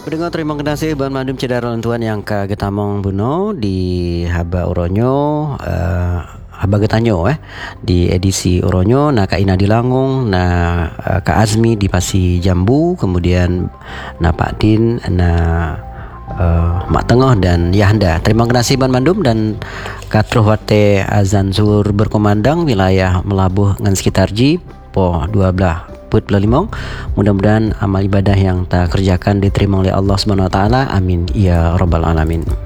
Pendengar terima kasih Ban Madum Cedaron Tuan yang ka Getamong Buno di Haba Uronyo Haba Getanyo di edisi Uronyo na Kak Ina di Langung na Kak Azmi di Pasi Jambu, kemudian na Pak Din na Mak Tengah dan Yahanda. Terima kasih Ban Mandum dan katruh wate azan zuhur berkumandang wilayah Melabuh ngan sekitar Ji po 12 Limong. Mudah-mudahan amal ibadah yang tak kerjakan diterima oleh Allah Subhanahu wa taala. Amin ya rabbal alamin.